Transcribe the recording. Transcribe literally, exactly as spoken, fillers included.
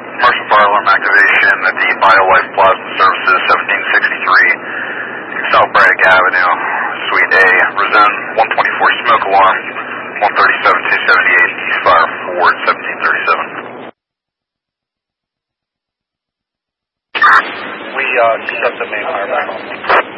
Commercial fire alarm activation at the BioLife Plasma Services, seventeen sixty-three South Bragg Avenue, Suite A. Resume one twenty-four smoke alarm, one thirty-seven two seventy-eight East Fire Ford, seventeen thirty-seven. We uh, just the main fire back home.